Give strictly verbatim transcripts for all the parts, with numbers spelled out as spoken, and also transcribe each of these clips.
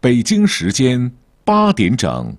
北京时间八点整。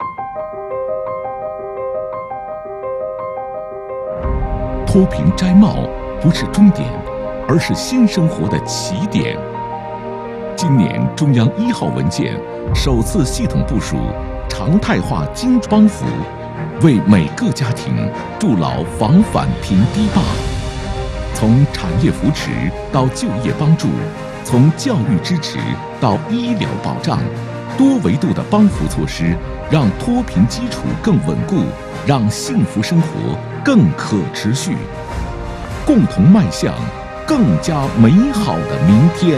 脱贫摘帽不是终点，而是新生活的起点。今年中央一号文件首次系统部署常态化精帮扶，为每个家庭筑牢防反贫堤坝。从产业扶持到就业帮助，从教育支持到医疗保障，多维度的帮扶措施，让脱贫基础更稳固，让幸福生活更可持续，共同迈向更加美好的明天。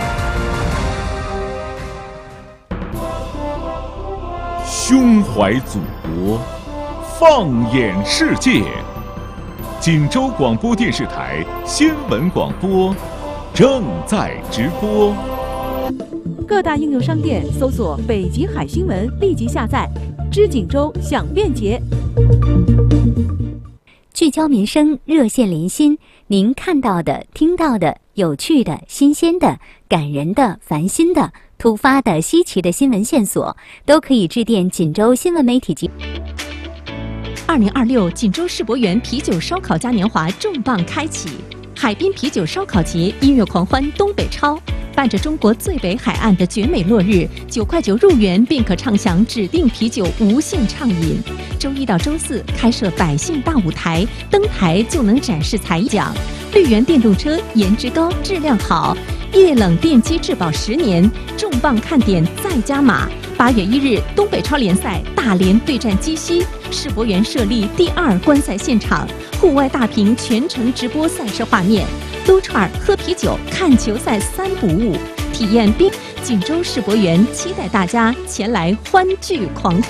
胸怀祖国，放眼世界。锦州广播电视台新闻广播正在直播。 各大应用商店搜索“北极海新闻”，立即下载。知锦州，享便捷。 聚焦民生，热线连心，您看到的、听到的、有趣的、新鲜的、感人的、烦心的、突发的、稀奇的新闻线索，都可以致电锦州新闻媒体集。 二零二六锦州世博园啤酒烧烤嘉年华重磅开启，海滨啤酒烧烤节音乐狂欢东北超，伴着中国最北海岸的绝美落日，九块九入园便可畅享指定啤酒无限畅饮。周一到周四开设百姓大舞台，登台就能展示才艺奖。绿源电动车颜值高，质量好，液冷电机质保十年，重磅看点再加码。八月一日，东北超联赛大连对战鸡西，世博园设立第二观赛现场，户外大屏全程直播赛事画面，撸串、喝啤酒、看球赛三不误，体验冰。锦州世博园期待大家前来欢聚狂欢。